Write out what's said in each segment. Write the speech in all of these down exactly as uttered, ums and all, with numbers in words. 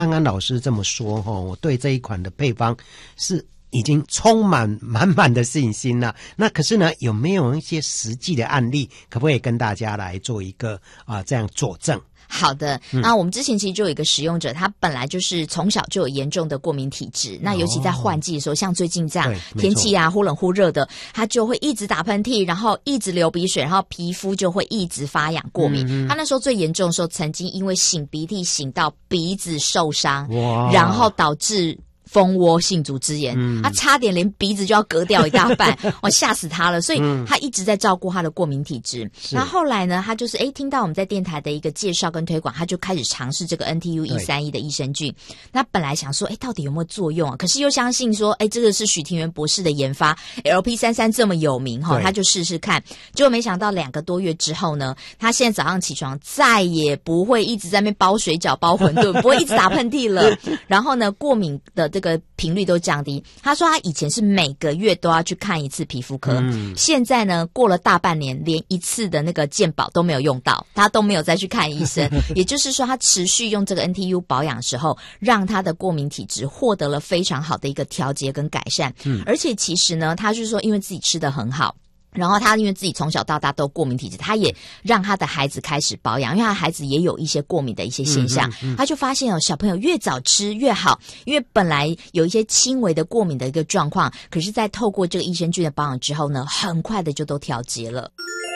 安安老师这么说齁，我对这一款的配方是已经充满满满的信心了。那可是呢，有没有一些实际的案例，可不可以跟大家来做一个啊、呃、这样佐证？ 好的，那我们之前其实就有一个使用者，他本来就是从小就有严重的过敏体质，那尤其在换季的时候，像最近这样天气啊忽冷忽热的，他就会一直打喷嚏，然后一直流鼻水，然后皮肤就会一直发痒过敏。嗯、他那时候最严重的时候，曾经因为擤鼻涕擤到鼻子受伤，然后导致蜂窝性组织炎、嗯、他差点连鼻子就要割掉一大半我吓死他了，所以他一直在照顾他的过敏体质、嗯、那后来呢，他就是诶听到我们在电台的一个介绍跟推广，他就开始尝试这个 N T U 一三一 的益生菌。那本来想说诶到底有没有作用啊，可是又相信说诶这个是许庭元博士的研发， L P 三十三 这么有名齁，他就试试看。结果没想到两个多月之后呢，他现在早上起床再也不会一直在那边包水饺包馄饨不会一直打喷嚏了然后呢过敏的这个频率都降低。他说他以前是每个月都要去看一次皮肤科、嗯、现在呢过了大半年连一次的那个健保都没有用到，他都没有再去看医生也就是说他持续用这个 N T U 保养的时候，让他的过敏体质获得了非常好的一个调节跟改善、嗯、而且其实呢他就是说因为自己吃得很好，然后他因为自己从小到大都过敏体质，他也让他的孩子开始保养，因为他的孩子也有一些过敏的一些现象、嗯嗯嗯、他就发现哦，小朋友越早吃越好，因为本来有一些轻微的过敏的一个状况，可是在透过这个益生菌的保养之后呢，很快的就都调节了。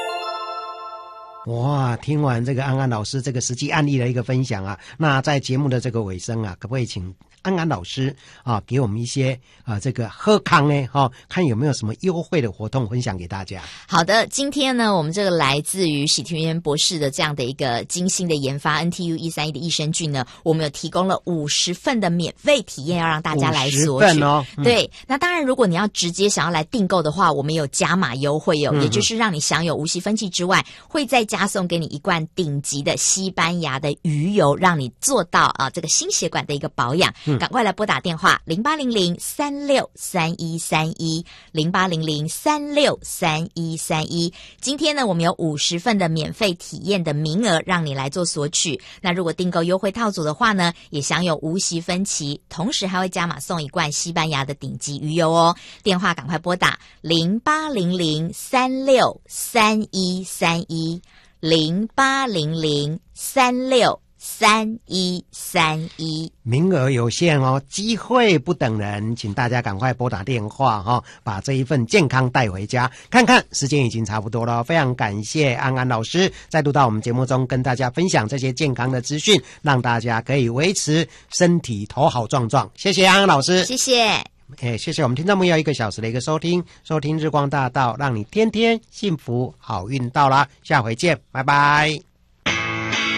哇，听完这个安安老师这个实际案例的一个分享啊，那在节目的这个尾声啊，可不可以请安安老师啊给我们一些啊这个喝康呢哈、哦，看有没有什么优惠的活动分享给大家。 好的，今天呢我们这个来自于许庭元博士的这样的一个精心的研发 N T U 一三一 的益生菌呢，我们有提供了五十份的免费体验要让大家来索取。五十份哦、嗯、对，那当然如果你要直接想要来订购的话，我们有加码优惠哦、嗯、也就是让你享有无息分期之外，会再加送给你一罐顶级的西班牙的鱼油，让你做到啊这个心血管的一个保养。嗯，赶快来拨打电话零八零零三六三一三一 零八零零三六三一三一。今天呢我们有五十份的免费体验的名额让你来做索取，那如果订购优惠套组的话呢，也享有无息分期，同时还会加码送一罐西班牙的顶级鱼油哦。电话赶快拨打零八零零三六三一三一零八零零三六三一三一， 名额有限哦，机会不等人，请大家赶快拨打电话哈、哦，把这一份健康带回家。看看时间已经差不多了，非常感谢安安老师再度到我们节目中跟大家分享这些健康的资讯，让大家可以维持身体头好壮壮。谢谢安安老师， 谢谢。 哎，谢谢我们听众朋友一个小时的一个收听，收听日光大道，让你天天幸福好运到啦，下回见，拜拜。